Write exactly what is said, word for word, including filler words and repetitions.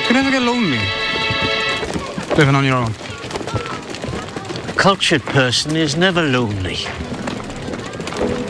You never get lonely living on your own. A cultured person is never lonely.